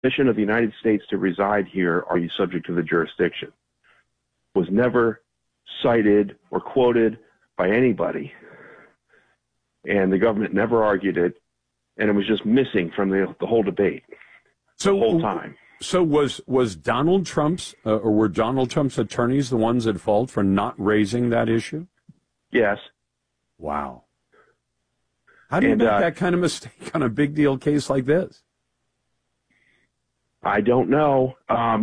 permission of the United States to reside here, are you subject to the jurisdiction? Was never cited or quoted by anybody, and the government never argued it, and it was just missing from the whole debate the whole time. So was Donald Trump's or were Donald Trump's attorneys the ones at fault for not raising that issue? Yes. Wow. How do you make that kind of mistake on a big deal case like this? I don't know.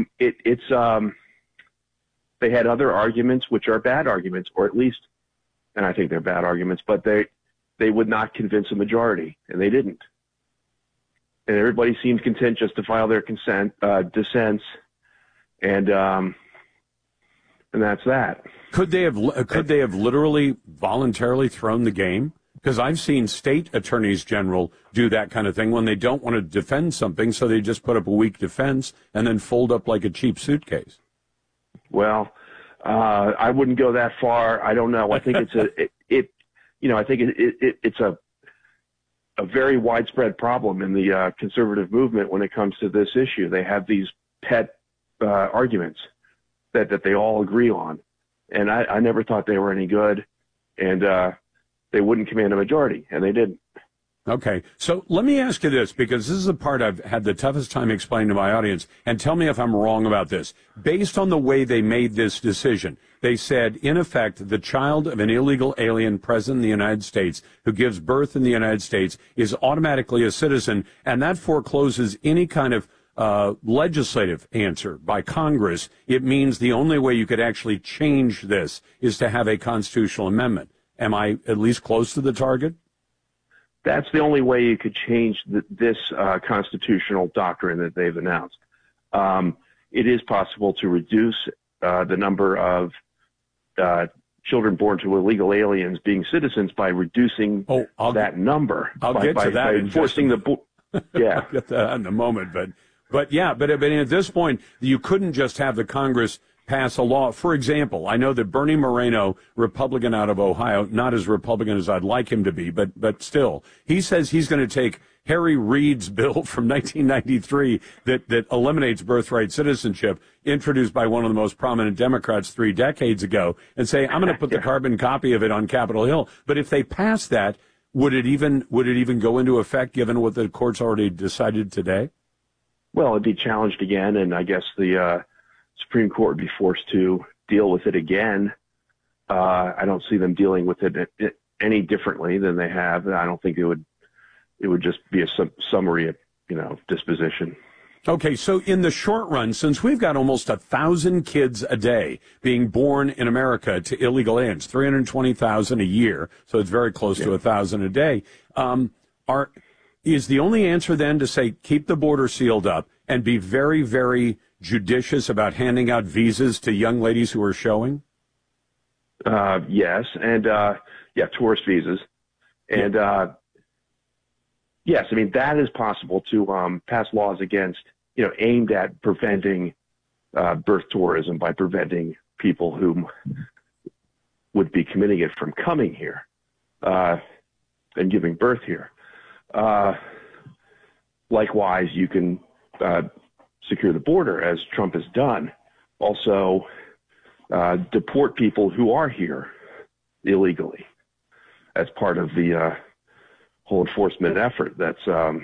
They had other arguments, which are bad arguments, or at least, and I think they're bad arguments, but they would not convince a majority, and they didn't. And everybody seemed content just to file their dissents, and that's that. Could they have literally voluntarily thrown the game? Because I've seen state attorneys general do that kind of thing when they don't want to defend something, so they just put up a weak defense and then fold up like a cheap suitcase. Well, I wouldn't go that far. I don't know. I think it's a very widespread problem in the conservative movement when it comes to this issue. They have these pet arguments that they all agree on, and I never thought they were any good, and they wouldn't command a majority, and they didn't. Okay, so let me ask you this, because this is the part I've had the toughest time explaining to my audience, and tell me if I'm wrong about this. Based on the way they made this decision, they said, in effect, the child of an illegal alien present in the United States who gives birth in the United States is automatically a citizen, and that forecloses any kind of legislative answer by Congress. It means the only way you could actually change this is to have a constitutional amendment. Am I at least close to the target? That's the only way you could change this constitutional doctrine that they've announced. It is possible to reduce the number of children born to illegal aliens being citizens by reducing that number. I'll get to that. By enforcing yeah. I'll get that in a moment. But at this point, you couldn't just have the Congress pass a law. For example, I know that Bernie Moreno, Republican out of Ohio, not as Republican as I'd like him to be, but still, he says he's going to take Harry Reid's bill from 1993 that eliminates birthright citizenship, introduced by one of the most prominent Democrats 3 decades ago, and say, I'm going to put the carbon copy of it on Capitol Hill. But if they pass that, would it even go into effect given what the court's already decided today? Well, it'd be challenged again, and I guess the Supreme Court would be forced to deal with it again. I don't see them dealing with it any differently than they have. I don't think it would just be a summary of, disposition. Okay, so in the short run, since we've got almost 1,000 kids a day being born in America to illegal aliens, 320,000 a year, so it's very close to 1,000 a day, is the only answer then to say keep the border sealed up and be very, very judicious about handing out visas to young ladies who are showing? Yes, and tourist visas. And yes, I mean, that is possible to pass laws against, aimed at preventing birth tourism by preventing people who would be committing it from coming here and giving birth here. Likewise, you can secure the border, as Trump has done. Also, deport people who are here illegally as part of the whole enforcement effort. That's,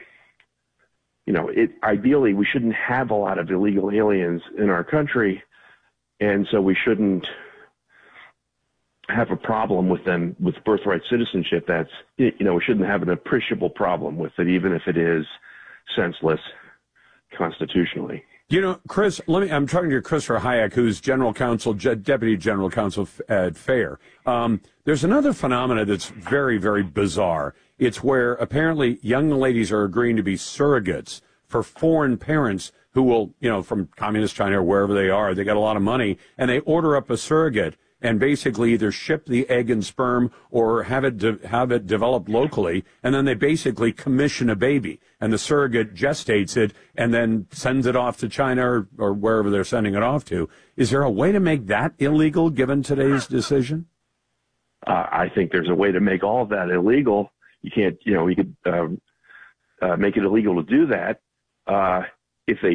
ideally, we shouldn't have a lot of illegal aliens in our country, and so we shouldn't have a problem with them with birthright citizenship. That's, we shouldn't have an appreciable problem with it, even if it is senseless constitutionally. Chris, I'm talking to Christopher Hayek, who's Deputy General Counsel at FAIR. There's another phenomena that's very, very bizarre. It's where apparently young ladies are agreeing to be surrogates for foreign parents who will, from communist China or wherever they are, they got a lot of money, and they order up a surrogate and basically either ship the egg and sperm or have it developed locally, and then they basically commission a baby, and the surrogate gestates it and then sends it off to China or wherever they're sending it off to. Is there a way to make that illegal given today's decision? I think there's a way to make all of that illegal. You can't, we could make it illegal to do that. if they